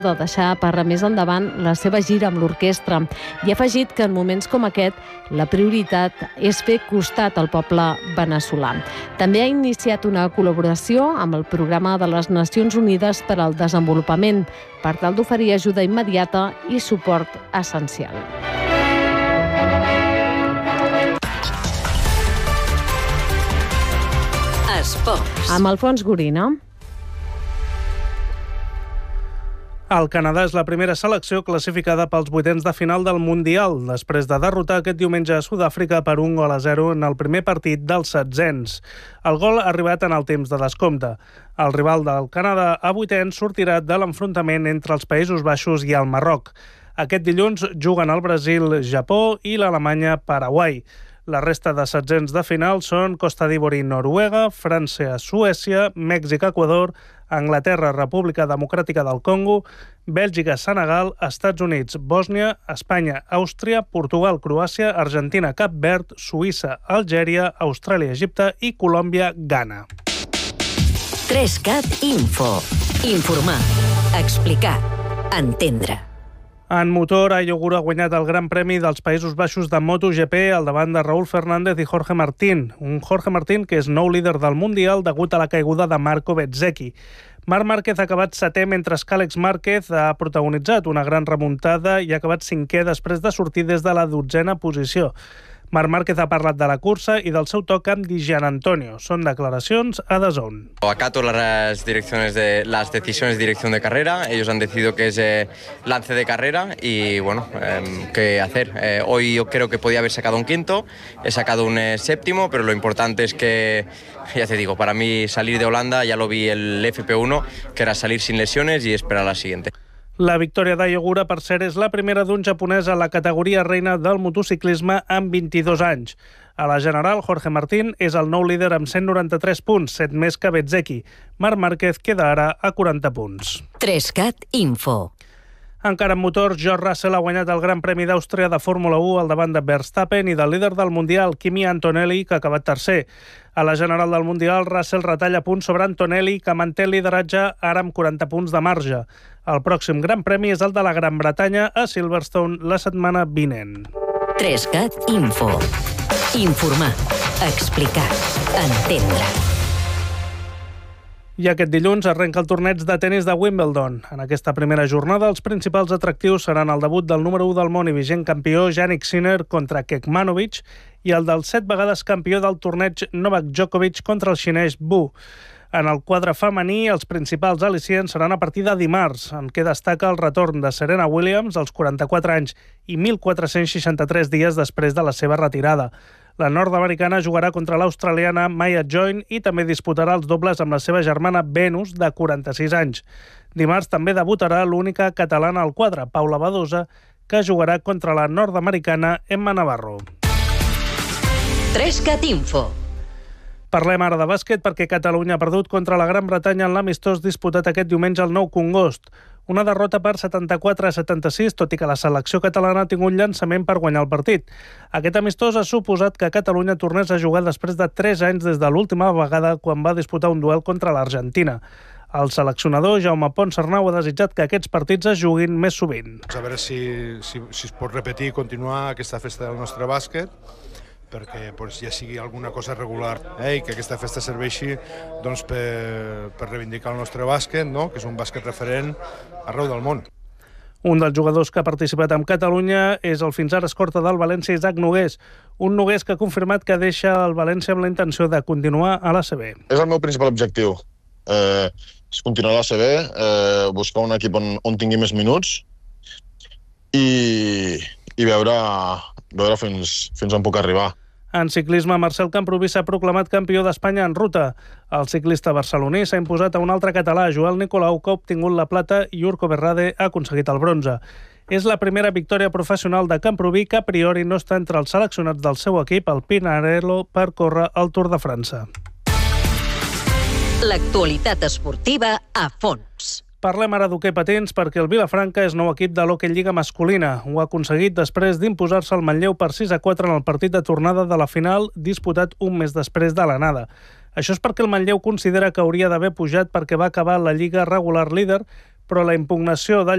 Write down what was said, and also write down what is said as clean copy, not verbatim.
de deixar per més endavant la seva gira amb l'orquestra i ha afegit que en moments com aquest la prioritat és fer costat al poble veneçolà. També ha iniciat una col·laboració amb el Programa de les Nacions Unides per al Desenvolupament per tal d'oferir ajuda immediata i suport essencial. Esports. Amb Alfons Gorina. El Canadà és la primera selecció classificada pels vuitens de final del Mundial, després de derrotar aquest diumenge a Sud-àfrica per 1-0 en el primer partit dels setzents. El gol ha arribat en el temps de descompte. El rival del Canadà a vuitens sortirà de l'enfrontament entre els Països Baixos i el Marroc. Aquest dilluns juguen el Brasil, Japó i l'Alemanya-Paraguai. La resta de setzents de final són Costa d'Ivori, Noruega, França, Suècia, Mèxic, Equador, Anglaterra, República Democràtica del Congo, Bèlgica, Senegal, Estats Units, Bòsnia, Espanya, Àustria, Portugal, Croàcia, Argentina, Cap Verd, Suïssa, Algèria, Austràlia, Egipte i Colòmbia, Ghana. 3CAT Info. Informar, explicar, entendre. En motor, Ayogura ha guanyat el Gran Premi dels Països Baixos de MotoGP al davant de Raúl Fernández i Jorge Martín. Un Jorge Martín que és nou líder del Mundial degut a la caiguda de Marco Bezzecchi. Marc Márquez ha acabat setè mentre que Àlex Márquez ha protagonitzat una gran remuntada i ha acabat cinquè després de sortir des de la 12a posició. Marc Márquez ha parlat de la cursa i del seu toc amb Di Gianantonio. Són declaracions a DAZN. Acato las decisiones de dirección de carrera. Ellos han decidido que es lance de carrera y bueno, ¿qué hacer? Hoy yo creo que podía haber sacado un quinto, he sacado un séptimo, pero lo importante es que, ya te digo, para mí salir de Holanda, ya lo vi el FP1, que era salir sin lesiones y esperar a la siguiente. La victòria d'Ayogura, per cert, és la primera d'un japonès a la categoria reina del motociclisme amb 22 anys. A la general, Jorge Martín és el nou líder amb 193 punts, 7 més que Bezzecchi. Marc Márquez queda ara a 40 punts. 3CAT Info. Encara en motor, George Russell ha guanyat el Gran Premi d'Àustria de Fórmula 1 al davant de Verstappen i del líder del Mundial, Kimi Antonelli, que ha acabat tercer. A la general del Mundial, Russell retalla punts sobre Antonelli, que manté el lideratge ara amb 40 punts de marge. El pròxim Gran Premi és el de la Gran Bretanya a Silverstone la setmana vinent. 3CAT Info. Informar, explicar, entendre. I aquest dilluns arrenca el torneig de tenis de Wimbledon. En aquesta primera jornada, els principals atractius seran el debut del número 1 del món i vigent campió Jannik Sinner contra Kekmanovic i el del 7 vegades campió del torneig Novak Djokovic contra el xinès Wu. En el quadre femení, els principals al·licients seran a partir de dimarts, en què destaca el retorn de Serena Williams als 44 anys i 1.463 dies després de la seva retirada. La nord-americana jugarà contra l'australiana Maya Join i també disputarà els dobles amb la seva germana Venus, de 46 anys. Dimarts també debutarà l'única catalana al quadre, Paula Badosa, que jugarà contra la nord-americana Emma Navarro. 3CAT Info. Parlem ara de bàsquet perquè Catalunya ha perdut contra la Gran Bretanya en l'amistós disputat aquest diumenge al Nou Congost. Una derrota per 74-76, tot i que la selecció catalana ha tingut un llançament per guanyar el partit. Aquest amistós ha suposat que Catalunya tornés a jugar després de 3 anys des de l'última vegada quan va disputar un duel contra l'Argentina. El seleccionador Jaume Ponsarnau ha desitjat que aquests partits es juguin més sovint. A veure si es pot repetir i continuar aquesta festa del nostre bàsquet, perquè ja sigui alguna cosa regular i que aquesta festa serveixi per reivindicar el nostre bàsquet, que és un bàsquet referent arreu del món. Un dels jugadors que ha participat amb Catalunya és el fins ara escorta del València, Isaac Nogués. Un Nogués que ha confirmat que deixa el València amb la intenció de continuar a l'ACB. És el meu principal objectiu. És continuar a l'ACB, buscar un equip on tingui més minuts i veure fins on puc arribar. En ciclisme, Marcel Camproví s'ha proclamat campió d'Espanya en ruta. El ciclista barceloní s'ha imposat a un altre català, Joel Nicolau, que ha obtingut la plata i Urko Berrade ha aconseguit el bronze. És la primera victòria professional de Camproví que a priori no està entre els seleccionats del seu equip, el Pinarello, per córrer el Tour de França. L'actualitat esportiva a fons. Parlem ara d'hoquei patins perquè el Vilafranca és nou equip de l'hoquei lliga masculina. Ho ha aconseguit després d'imposar-se al Manlleu per 6-4 en el partit de tornada de la final disputat un mes després de l'anada. Això és perquè el Manlleu considera que hauria d'haver pujat perquè va acabar la lliga regular líder, però la impugnació del